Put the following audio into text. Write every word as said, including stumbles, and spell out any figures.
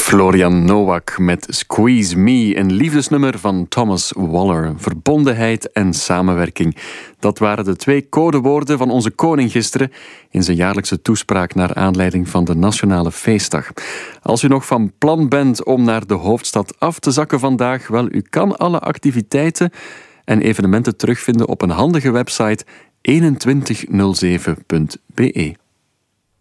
Florian Nowak met Squeeze Me, een liefdesnummer van Thomas Waller. Verbondenheid en samenwerking. Dat waren de twee codewoorden van onze koning gisteren in zijn jaarlijkse toespraak naar aanleiding van de Nationale Feestdag. Als u nog van plan bent om naar de hoofdstad af te zakken vandaag, wel, u kan alle activiteiten en evenementen terugvinden op een handige website eenentwintig nul zeven punt be.